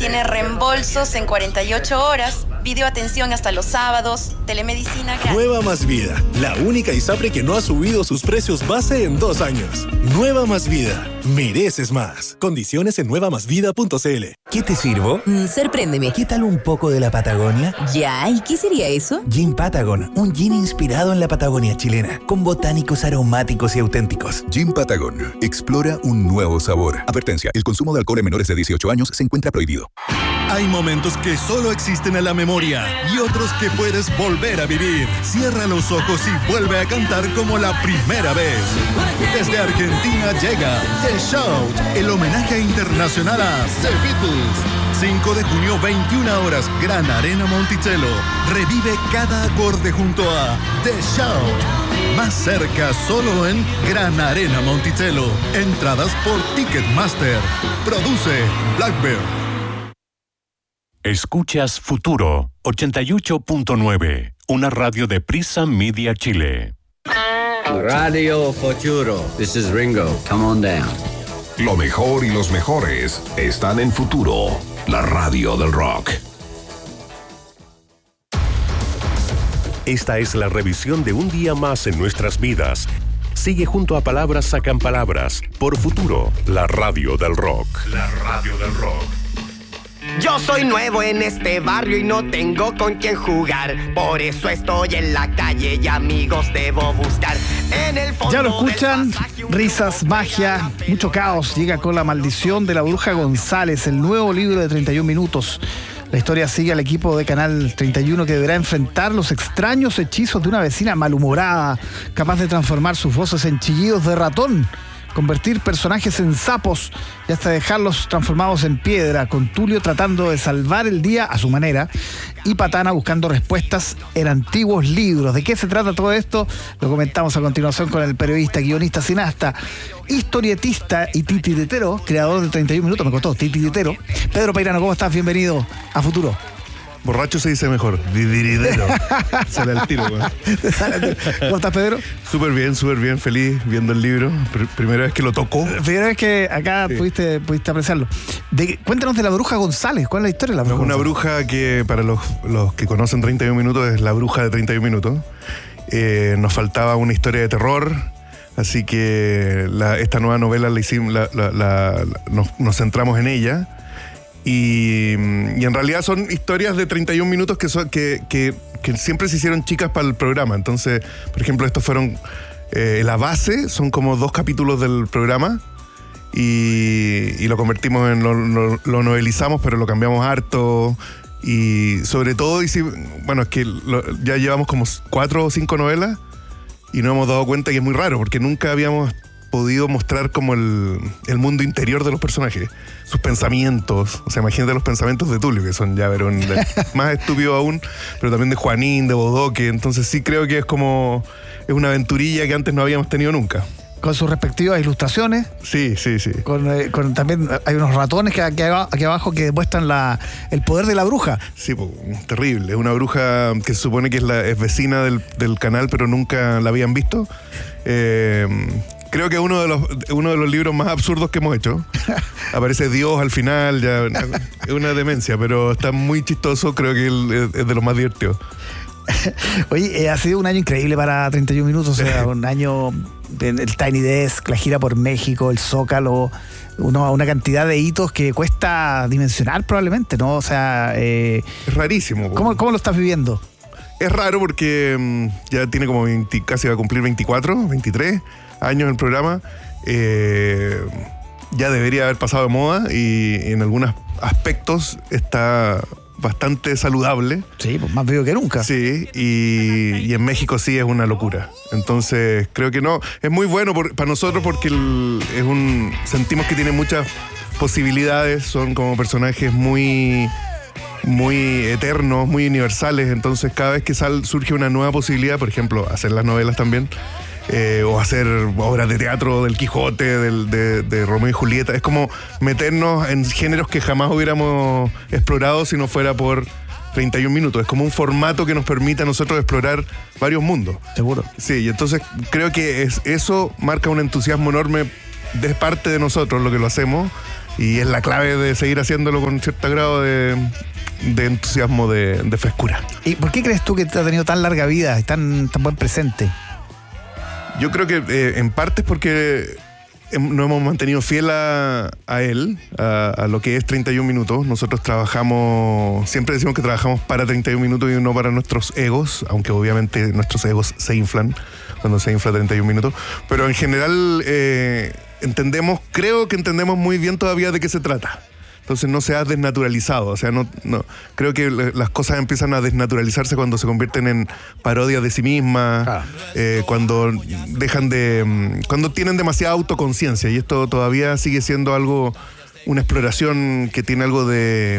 tiene reembolsos en 48 horas, videoatención hasta los sábados, telemedicina gratis. Nueva Más Vida, la única ISAPRE que no ha subido sus precios base en 2 años. Nueva Más Vida, mereces más. Condiciones en nuevamasvida.cl. ¿Qué te sirvo? Sorpréndeme. ¿Qué tal un poco de la Patagonia? Ya, ¿y qué sería eso? Gin Patagon, un gin inspirado en la Patagonia chilena, con botánicos aromáticos y auténticos. Gin Patagon, explora un nuevo sabor. Advertencia, el consumo de alcohol en menores de 18 años se encuentra prohibido. Hay momentos que solo existen en la memoria y otros que puedes volver a vivir. Cierra los ojos y vuelve a cantar como la primera vez. Desde Argentina llega The Shout, el homenaje internacional a The Beatles. 5 de junio, 21 horas, Gran Arena Monticello. Revive cada acorde junto a The Shout. Más cerca, solo en Gran Arena Monticello. Entradas por Ticketmaster. Produce Blackbird. Escuchas Futuro 88.9, una radio de Prisa Media Chile. Radio Futuro. This is Ringo. Come on down. Lo mejor y los mejores están en Futuro, la radio del rock. Esta es la revisión de un día más en nuestras vidas. Sigue junto a Palabras Sacan Palabras por Futuro, la radio del rock. La radio del rock. Yo soy nuevo en este barrio y no tengo con quién jugar. Por eso estoy en la calle y amigos debo buscar. En el fondo ya lo escuchan, risas, magia, mucho caos. Llega con La Maldición de la Bruja González, el nuevo libro de 31 minutos. La historia sigue al equipo de Canal 31 que deberá enfrentar los extraños hechizos de una vecina malhumorada, capaz de transformar sus voces en chillidos de ratón, convertir personajes en sapos y hasta dejarlos transformados en piedra, con Tulio tratando de salvar el día a su manera y Patana buscando respuestas en antiguos libros. ¿De qué se trata todo esto? Lo comentamos a continuación con el periodista, guionista, cineasta, historietista y titiritero, creador de 31 minutos, me costó, titiritero, Pedro Peirano. ¿Cómo estás? Bienvenido a Futuro. Borracho se dice mejor, didiridero. Sale al tiro, güey. ¿Cómo estás, Pedro? Súper bien, feliz viendo el libro. Primera vez que lo tocó. Primera vez que acá sí. pudiste apreciarlo. Cuéntanos de la Bruja González. ¿Cuál es la historia de la Bruja? Una bruja que, para los que conocen 31 minutos, es la bruja de 31 minutos. Nos faltaba una historia de terror. Así que esta nueva novela nos centramos en ella. Y en realidad son historias de 31 minutos que siempre se hicieron chicas para el programa. Entonces, por ejemplo, estos fueron la base, son como 2 capítulos del programa y lo convertimos en lo novelizamos, pero lo cambiamos harto. Y sobre todo, es que ya llevamos como 4 o 5 novelas y nos hemos dado cuenta que es muy raro, porque nunca habíamos podido mostrar como el mundo interior de los personajes, sus pensamientos. O sea, imagínate los pensamientos de Tulio, que son ya más estúpidos aún, pero también de Juanín, de Bodoque. Entonces sí creo que es una aventurilla que antes no habíamos tenido nunca. Con sus respectivas ilustraciones. Sí. Con también hay unos ratones que aquí abajo que demuestran el poder de la bruja. Sí, terrible. Es una bruja que se supone que es vecina del canal, pero nunca la habían visto. Creo que uno de los libros más absurdos que hemos hecho. Aparece Dios al final, ya es una demencia, pero está muy chistoso. Creo que es de los más divertidos. Oye, ha sido un año increíble para 31 minutos, o sea, un año el Tiny Desk, la gira por México, el Zócalo, una cantidad de hitos que cuesta dimensionar probablemente, ¿no? O sea, es rarísimo. ¿Cómo lo estás viviendo? Es raro porque ya tiene como casi va a cumplir 23 años el programa. Ya debería haber pasado de moda y en algunos aspectos está bastante saludable. Sí, pues más vivo que nunca. Sí, y en México sí es una locura. Entonces creo que no, es muy bueno para nosotros porque sentimos que tiene muchas posibilidades, son como personajes muy eternos, muy universales. Entonces cada vez que surge una nueva posibilidad, por ejemplo, hacer las novelas también, o hacer obras de teatro del Quijote, de Romeo y Julieta, es como meternos en géneros que jamás hubiéramos explorado si no fuera por 31 minutos. Es como un formato que nos permite a nosotros explorar varios mundos. Seguro. Sí, y entonces creo que eso marca un entusiasmo enorme de parte de nosotros, lo que lo hacemos. Y es la clave de seguir haciéndolo con cierto grado de entusiasmo, de frescura. ¿Y por qué crees tú que te ha tenido tan larga vida y tan buen presente? Yo creo que en parte es porque nos hemos mantenido fiel a él, a lo que es 31 minutos. Nosotros siempre decimos que trabajamos para 31 minutos y no para nuestros egos, aunque obviamente nuestros egos se inflan cuando se infla 31 minutos. Pero en general creo que entendemos muy bien todavía de qué se trata. Entonces no se ha desnaturalizado, o sea, no creo que las cosas empiezan a desnaturalizarse cuando se convierten en parodias de sí mismas, cuando cuando tienen demasiada autoconciencia, y esto todavía sigue siendo una exploración que tiene algo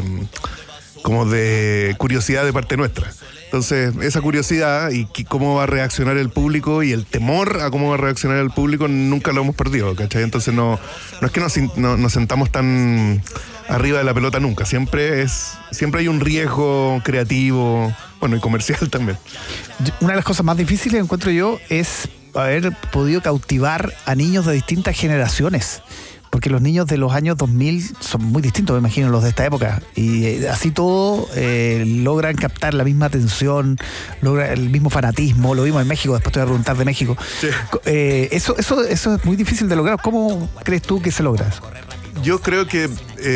como de curiosidad de parte nuestra. Entonces, esa curiosidad y cómo va a reaccionar el público y el temor a cómo va a reaccionar el público nunca lo hemos perdido, ¿cachai? Entonces no es que nos sentamos tan arriba de la pelota nunca. Siempre hay un riesgo creativo, bueno, y comercial también. Una de las cosas más difíciles, encuentro yo, es haber podido cautivar a niños de distintas generaciones. Porque los niños de los años 2000 son muy distintos, me imagino, los de esta época. Y así todo logran captar la misma atención, logran el mismo fanatismo. Lo vimos en México, después te voy a preguntar de México. Sí. Eso es muy difícil de lograr. ¿Cómo crees tú que se logra eso? Yo creo que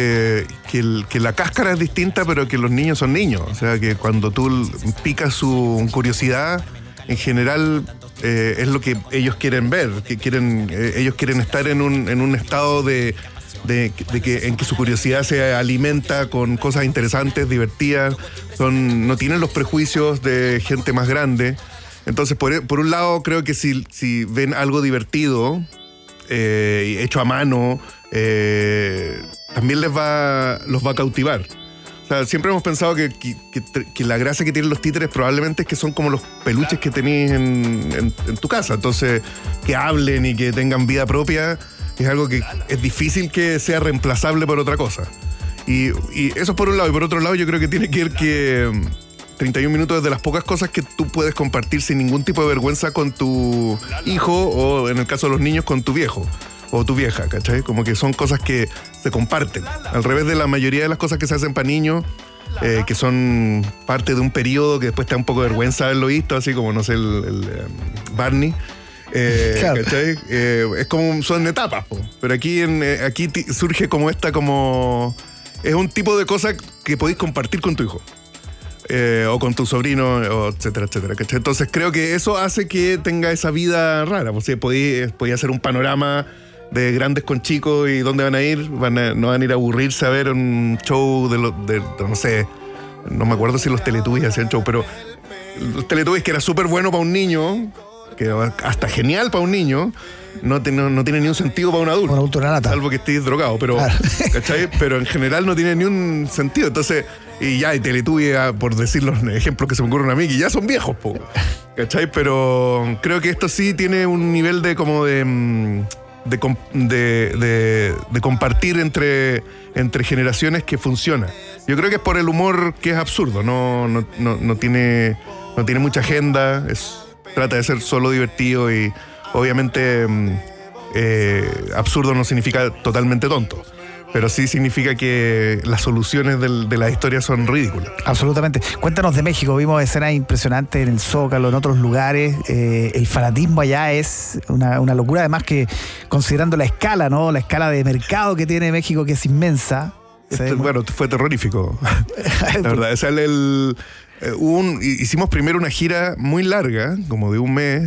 la cáscara es distinta, pero que los niños son niños. O sea, que cuando tú picas su curiosidad, en general es lo que ellos quieren ver, ellos quieren estar en un estado en que su curiosidad se alimenta con cosas interesantes, divertidas, no tienen los prejuicios de gente más grande. Entonces, por un lado, creo que si ven algo divertido, hecho a mano, también los va a cautivar. O sea, siempre hemos pensado que la gracia que tienen los títeres probablemente es que son como los peluches que tenés en tu casa. Entonces, que hablen y que tengan vida propia es algo que es difícil que sea reemplazable por otra cosa. Y eso por un lado. Y por otro lado, yo creo que tiene que ver que 31 minutos es de las pocas cosas que tú puedes compartir sin ningún tipo de vergüenza con tu hijo o, en el caso de los niños, con tu viejo o tu vieja, ¿cachai? Como que son cosas que se comparten. Al revés de la mayoría de las cosas que se hacen para niños, que son parte de un periodo que después te da un poco de vergüenza haberlo visto, así como, no sé, el Barney. Claro. ¿Cachai? Es como, son etapas, po. Pero aquí surge como es un tipo de cosa que podéis compartir con tu hijo. O con tu sobrino, etcétera, etcétera, ¿cachai? Entonces creo que eso hace que tenga esa vida rara. Pues, podéis hacer un panorama de grandes con chicos y dónde van a ir. No van a ir a aburrirse a ver un show de no sé, no me acuerdo si los Teletubbies hacían show, pero los Teletubbies, que era súper bueno para un niño, que hasta genial para un niño, no tiene ni un sentido para un adulto. Un adulto nada. Salvo que estés drogado, pero, claro. ¿Cachai? Pero en general no tiene ni un sentido. Entonces, y Teletubbies, por decir los ejemplos que se me ocurren a mí, que ya son viejos, po, ¿cachai? Pero creo que esto sí tiene un nivel de compartir entre generaciones que funciona. Yo creo que es por el humor, que es absurdo, no tiene mucha agenda, trata de ser solo divertido y obviamente absurdo no significa totalmente tonto, pero sí significa que las soluciones de la historia son ridículas. Absolutamente. Cuéntanos de México. Vimos escenas impresionantes en el Zócalo, en otros lugares. El fanatismo allá es una locura, además que considerando la escala, ¿no? La escala de mercado que tiene México, que es inmensa. Bueno, fue terrorífico. La verdad, hicimos primero una gira muy larga, como de un mes,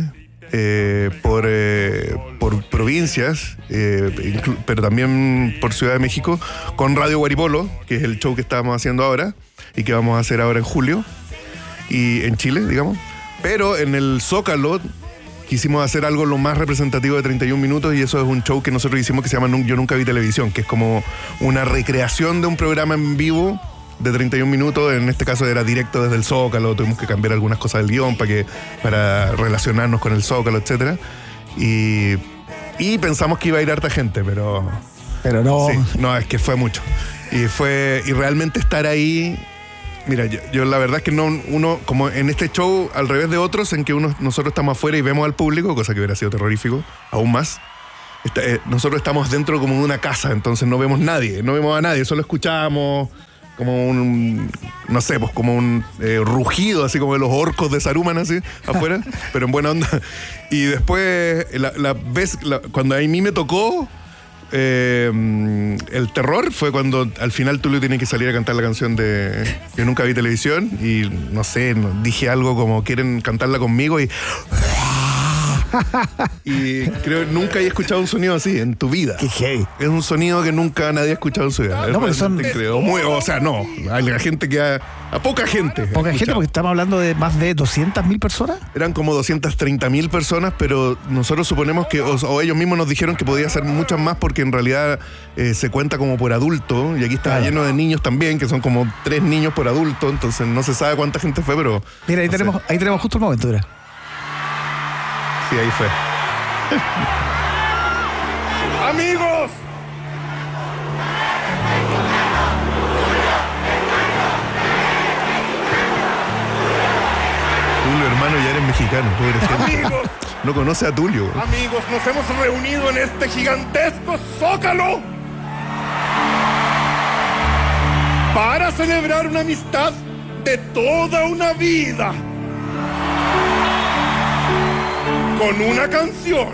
por provincias, pero también por Ciudad de México, con Radio Guaripolo, que es el show que estábamos haciendo ahora y que vamos a hacer ahora en julio, y en Chile, digamos. Pero en el Zócalo quisimos hacer algo lo más representativo de 31 minutos, y eso es un show que nosotros hicimos que se llama Yo Nunca Vi Televisión, que es como una recreación de un programa en vivo de 31 minutos. En este caso era directo desde el Zócalo, tuvimos que cambiar algunas cosas del guión para relacionarnos con el Zócalo, etcétera. Y pensamos que iba a ir harta gente, pero no. Sí, no, es que fue mucho. Y realmente estar ahí. Mira, yo la verdad es que uno, como en este show, al revés de otros, en que nosotros estamos afuera y vemos al público, cosa que hubiera sido terrorífico, aún más. nosotros estamos dentro como de una casa, entonces no vemos a nadie, solo escuchamos como un, no sé, pues como un rugido, así como de los orcos de Saruman, así, afuera, pero en buena onda. Y después, cuando a mí me tocó el terror, fue cuando al final Tulio tiene que salir a cantar la canción de Yo Nunca Vi Televisión, y no sé, dije algo como, ¿quieren cantarla conmigo? Y creo que nunca he escuchado un sonido así en tu vida. Qué heavy. Es un sonido que nunca nadie ha escuchado en su vida. No, porque son... creo. O sea, no. Hay la gente a poca gente. Poca gente, porque estamos hablando de más de 200.000 personas. Eran como 230.000 personas, pero nosotros suponemos que, o ellos mismos nos dijeron que podía ser muchas más, porque en realidad se cuenta como por adulto, y aquí está lleno de niños también, que son como 3 niños por adulto, entonces no se sabe cuánta gente fue, pero... Mira, ahí tenemos justo el momento, mira. Sí, ahí fue. ¡Amigos! Tulio, hermano, ya eres mexicano, pobre gente. ¡Amigos! No conoce a Tulio. Amigos, nos hemos reunido en este gigantesco zócalo para celebrar una amistad de toda una vida. Con una canción.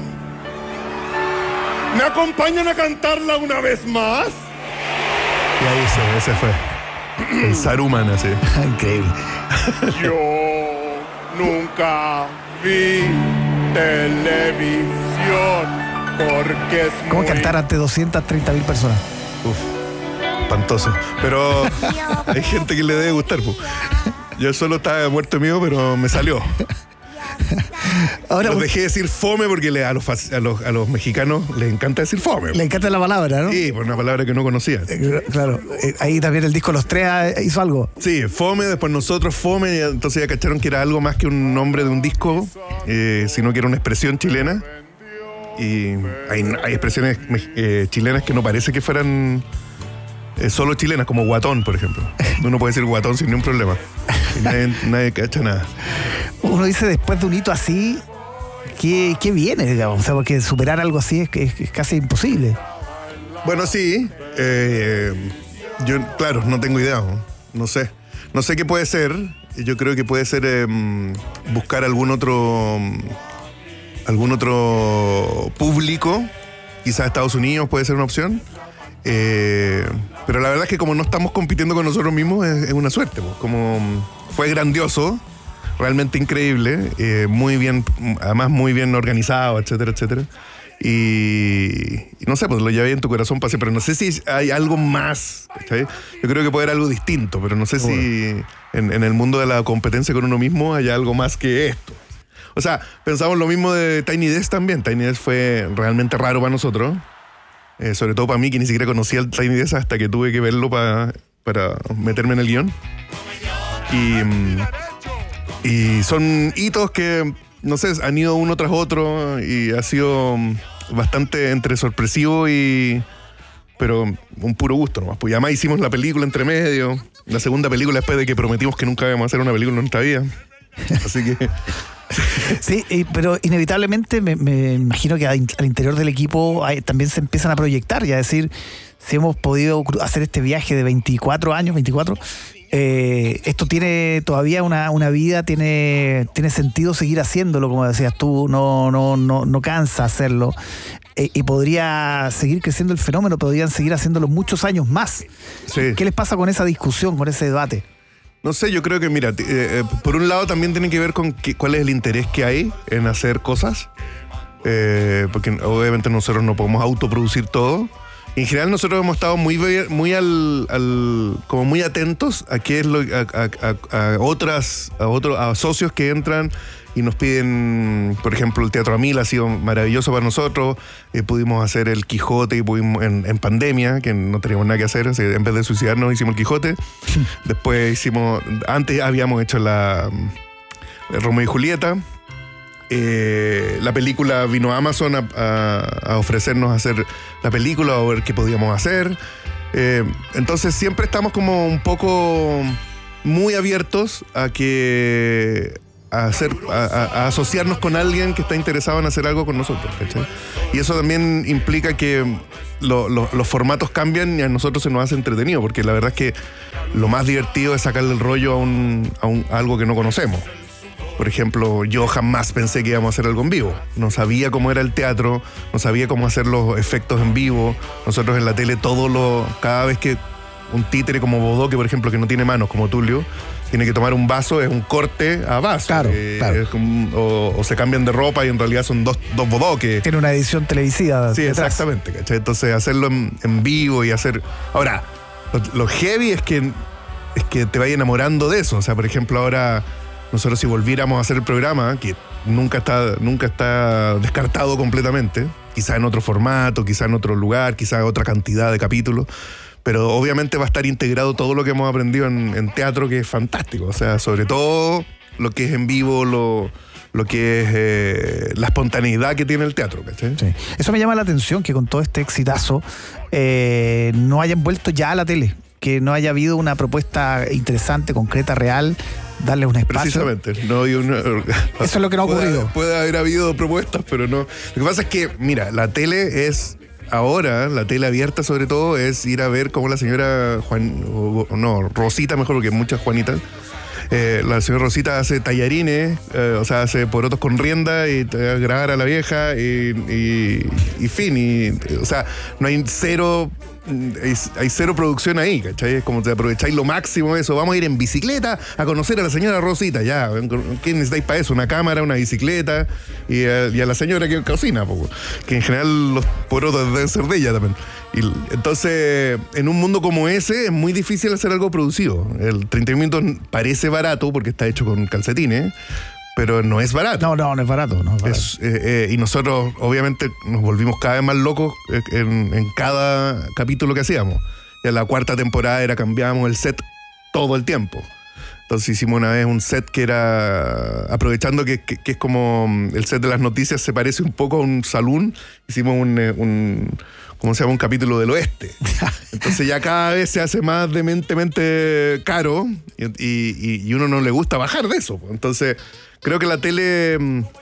¿Me acompañan a cantarla una vez más? Y ahí ese fue. El Saruman, así. Increíble. Yo nunca vi televisión porque es ¿Cómo cantar ante 230.000 personas? Espantoso. Pero hay gente que le debe gustar, pues. Yo solo estaba muerto mío, pero me salió. Ahora, los dejé decir fome porque a los mexicanos les encanta decir fome. Le encanta la palabra, ¿no? Sí, por una palabra que no conocía. Claro, ahí también el disco Los Tres hizo algo. Sí, fome, después nosotros fome, y entonces ya cacharon que era algo más que un nombre de un disco, sino que era una expresión chilena. Y hay expresiones chilenas que no parece que fueran solo chilenas, como guatón, por ejemplo. Uno puede decir guatón sin ningún problema. Y nadie cacha nada. Uno dice, después de un hito así, ¿qué viene, digamos? O sea, porque superar algo así es casi imposible. Bueno, sí. Yo, claro, no tengo idea. No sé. No sé qué puede ser. Yo creo que puede ser buscar algún otro público. Quizás Estados Unidos puede ser una opción. Pero la verdad es que como no estamos compitiendo con nosotros mismos, es una suerte. Como fue grandioso, realmente increíble, muy bien, además muy bien organizado, etcétera, etcétera. Y no sé, pues lo llevé en tu corazón para siempre. No sé si hay algo más, ¿sabes? Yo creo que puede haber algo distinto, pero no sé si en el mundo de la competencia con uno mismo hay algo más que esto. O sea, pensamos lo mismo de Tiny Desk también. Tiny Desk fue realmente raro para nosotros. Sobre todo para mí, que ni siquiera conocía el Tiny Desk hasta que tuve que verlo para meterme en el guión. Y son hitos que, no sé, han ido uno tras otro y ha sido bastante entre sorpresivo pero un puro gusto nomás. Pues además hicimos la película entre medio, la segunda película después de que prometimos que nunca íbamos a hacer una película en nuestra vida. Así que... Sí, pero inevitablemente me imagino que al interior del equipo también se empiezan a proyectar y a decir, si hemos podido hacer este viaje de 24 años, esto tiene todavía una vida, tiene sentido seguir haciéndolo, como decías tú, no cansa hacerlo. Y podría seguir creciendo el fenómeno, podrían seguir haciéndolo muchos años más. Sí. ¿Qué les pasa con esa discusión, con ese debate? No sé, yo creo que, mira, por un lado también tiene que ver con cuál es el interés que hay en hacer cosas, porque obviamente nosotros no podemos autoproducir todo. En general nosotros hemos estado muy atentos a qué es a socios que entran y nos piden, por ejemplo, el Teatro Amil ha sido maravilloso para nosotros. Pudimos hacer el Quijote y pudimos en pandemia, que no teníamos nada que hacer, así, en vez de suicidarnos hicimos el Quijote. Después antes habíamos hecho la Romeo y Julieta. La película vino a Amazon a ofrecernos hacer la película o ver qué podíamos hacer. Entonces siempre estamos como un poco muy abiertos a que a asociarnos con alguien que está interesado en hacer algo con nosotros, ¿cachai? Y eso también implica que los formatos cambian y a nosotros se nos hace entretenido, porque la verdad es que lo más divertido es sacarle el rollo a algo que no conocemos. Por ejemplo, yo jamás pensé que íbamos a hacer algo en vivo. No sabía cómo era el teatro, no sabía cómo hacer los efectos en vivo. Nosotros en la tele cada vez que un títere como Bodoque, por ejemplo, que no tiene manos como Tulio, tiene que tomar un vaso, es un corte a vaso. Claro. O se cambian de ropa y en realidad son dos Bodoques. Tiene una edición televisiva. Sí, detrás. Exactamente, ¿cachai? Entonces hacerlo en vivo y hacer... Ahora, lo heavy es que te vaya enamorando de eso. O sea, por ejemplo, ahora nosotros si volviéramos a hacer el programa, que nunca está descartado completamente, quizá en otro formato, quizá en otro lugar, quizá otra cantidad de capítulos, pero obviamente va a estar integrado todo lo que hemos aprendido en teatro, que es fantástico. O sea, sobre todo lo que es en vivo, lo que es la espontaneidad que tiene el teatro, ¿cachai? Sí. Eso me llama la atención, que con todo este exitazo no hayan vuelto ya a la tele, que no haya habido una propuesta interesante, concreta, real, darle un espacio. Precisamente. No hay Eso es lo que no ha ocurrido. Puede haber habido propuestas, pero no. Lo que pasa es que, mira, la tele es... Ahora, la tele abierta sobre todo, es ir a ver cómo la señora Rosita, mejor, porque hay muchas Juanitas. La señora Rosita hace tallarines, hace porotos con rienda y grabar a la vieja y fin. O sea, no hay cero producción ahí, ¿cachai? Es como te aprovecháis lo máximo de eso. Vamos a ir en bicicleta a conocer a la señora Rosita, ya. ¿Qué necesitáis para eso? Una cámara, una bicicleta y a la señora que cocina, que en general los porotos deben ser de ella también. Y entonces, en un mundo como ese, es muy difícil hacer algo producido. El 30 minutos parece barato porque está hecho con calcetines, pero no es barato. No es barato. Y nosotros, obviamente, nos volvimos cada vez más locos en cada capítulo que hacíamos. Y en la 4ª temporada cambiábamos el set todo el tiempo. Entonces hicimos una vez un set que era, aprovechando que es como el set de las noticias se parece un poco a un salón, hicimos ¿cómo se llama? Un capítulo del oeste. Entonces ya cada vez se hace más dementemente caro y uno no le gusta bajar de eso. Entonces creo que la tele...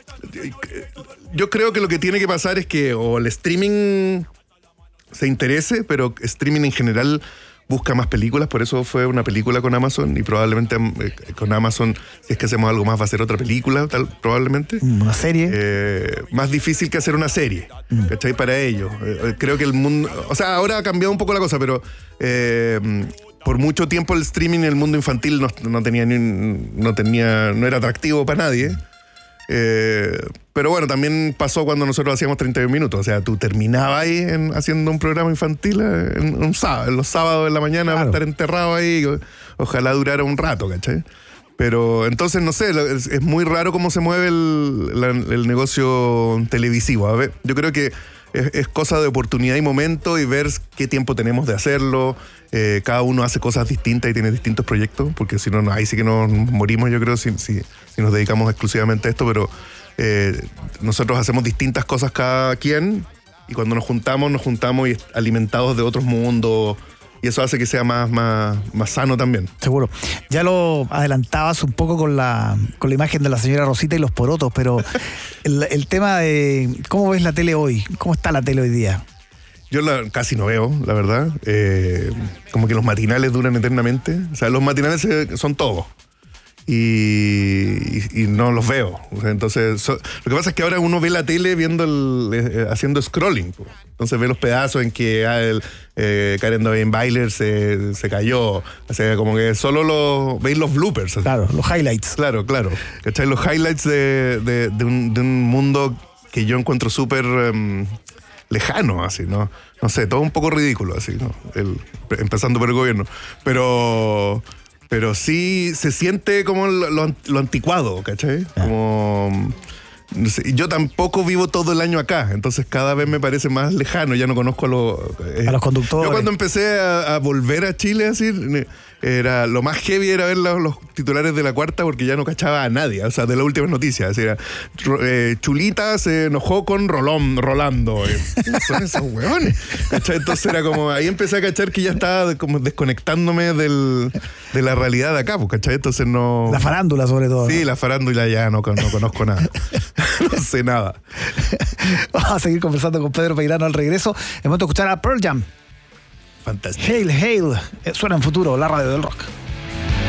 Yo creo que lo que tiene que pasar es que o el streaming se interese, pero streaming en general busca más películas, por eso fue una película con Amazon y probablemente con Amazon, si es que hacemos algo más, va a ser otra película, probablemente. Una serie. Más difícil que hacer una serie, ¿cachai? Para ellos. Creo que el mundo... O sea, ahora ha cambiado un poco la cosa, pero por mucho tiempo el streaming en el mundo infantil no era atractivo para nadie. Pero bueno, también pasó cuando nosotros hacíamos 31 minutos. O sea, tú terminabas ahí haciendo un programa infantil en los sábados de la mañana, claro, para estar enterrado ahí. Ojalá durara un rato, ¿cachai? Pero entonces, no sé, es muy raro cómo se mueve el negocio televisivo. A ver, yo creo que es cosa de oportunidad y momento y ver qué tiempo tenemos de hacerlo. Cada uno hace cosas distintas y tiene distintos proyectos, porque si no, ahí sí que nos morimos, yo creo, si nos dedicamos exclusivamente a esto, pero nosotros hacemos distintas cosas cada quien y cuando nos juntamos y alimentados de otros mundos, y eso hace que sea más sano también. Seguro. Ya lo adelantabas un poco con la imagen de la señora Rosita y los porotos, pero el tema de ¿cómo ves la tele hoy? ¿Cómo está la tele hoy día? Yo casi no veo, la verdad. Como que los matinales duran eternamente. O sea, los matinales son todos. Y no los veo. O sea, entonces, lo que pasa es que ahora uno ve la tele haciendo scrolling. Entonces ve los pedazos en que Karen Dovenbailer se cayó. O sea, como que solo veis los bloopers. Así. Claro, los highlights. Claro. ¿Cachai? Los highlights de un mundo que yo encuentro súper lejano, así, ¿no? No sé, todo un poco ridículo, así, ¿no? Empezando por el gobierno. Pero sí se siente como lo anticuado, ¿cachai? Como no sé, yo tampoco vivo todo el año acá, entonces cada vez me parece más lejano, ya no conozco a los conductores. Yo cuando empecé a volver a Chile, así, era lo más heavy era ver los titulares de La Cuarta, porque ya no cachaba a nadie, o sea, de las últimas noticias, así era, Chulita se enojó con Rolando, son esos hueones, ¿cachai? Entonces era como, ahí empecé a cachar que ya estaba como desconectándome de la realidad de acá, ¿cachai? Entonces no... La farándula sobre todo. Sí, ¿no? La farándula ya no conozco nada. No sé nada. Vamos a seguir conversando con Pedro Peirano al regreso. Es momento de escuchar a Pearl Jam. Fantástico. Hail, Hail. Suena en Futuro, la radio del rock.